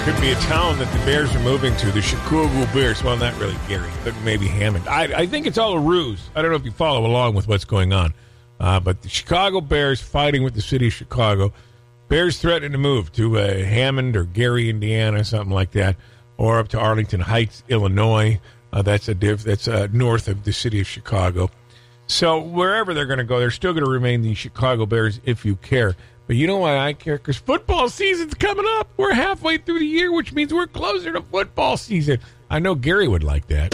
could be a town that the Bears are moving to, the Chicago Bears. Well, not really Gary, but maybe Hammond. I think it's all a ruse. I don't know if you follow along with what's going on. But the Chicago Bears fighting with the city of Chicago. Bears threatening to move to Hammond or Gary, Indiana, something like that, or up to Arlington Heights, Illinois. That's north of the city of Chicago. So wherever they're going to go, they're still going to remain the Chicago Bears if you care. But you know why I care? Because football season's coming up. We're halfway through the year, which means we're closer to football season. I know Gary would like that.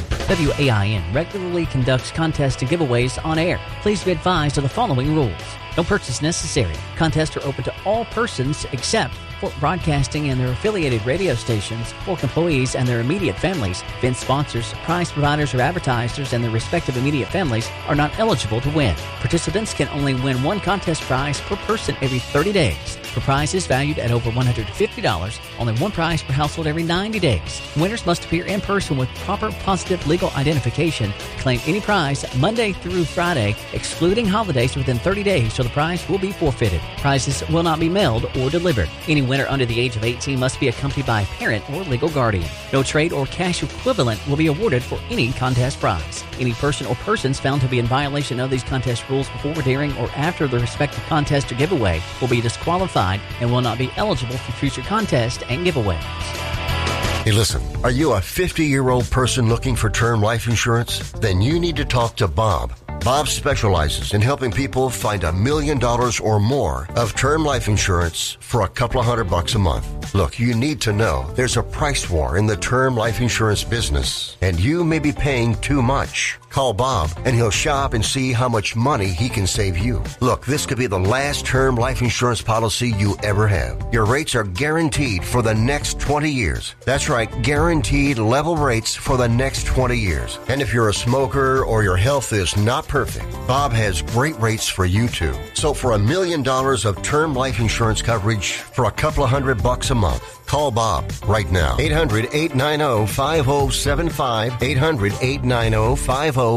WAIN regularly conducts contests and giveaways on air. Please be advised of the following rules. No purchase necessary. Contests are open to all persons except Fort Broadcasting and their affiliated radio stations, Fork employees and their immediate families, event sponsors, prize providers, or advertisers and their respective immediate families are not eligible to win. Participants can only win one contest prize per person every 30 days. For prizes valued at over $150, only one prize per household every 90 days. Winners must appear in person with proper positive legal identification. Claim any prize Monday through Friday, excluding holidays within 30 days, so the prize will be forfeited. Prizes will not be mailed or delivered. Any winner under the age of 18 must be accompanied by a parent or legal guardian. No trade or cash equivalent will be awarded for any contest prize. Any person or persons found to be in violation of these contest rules before, during, or after the respective contest or giveaway will be disqualified and will not be eligible for future contests and giveaways. Hey, listen, are you a 50-year-old person looking for term life insurance? Then you need to talk to Bob. Bob specializes in helping people find $1 million or more of term life insurance for a couple of $100 a month. Look, you need to know there's a price war in the term life insurance business, and you may be paying too much. Call Bob, and he'll shop and see how much money he can save you. Look, this could be the last term life insurance policy you ever have. Your rates are guaranteed for the next 20 years. That's right, guaranteed level rates for the next 20 years. And if you're a smoker or your health is not perfect, Bob has great rates for you too. So for $1 million of term life insurance coverage for a couple of $100 a month, call Bob right now. 800-890-5075. 800-890-5075.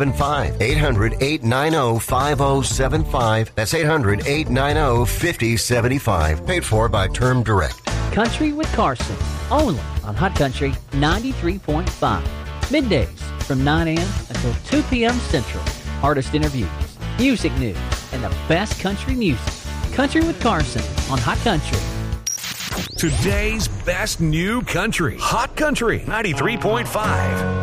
800-890-5075. That's 800-890-5075. Paid for by Term Direct. Country with Carson, only on Hot Country 93.5. Middays from 9 a.m. until 2 p.m. Central. Artist interviews, music news, and the best country music. Country with Carson on Hot Country. Today's best new country. Hot Country 93.5.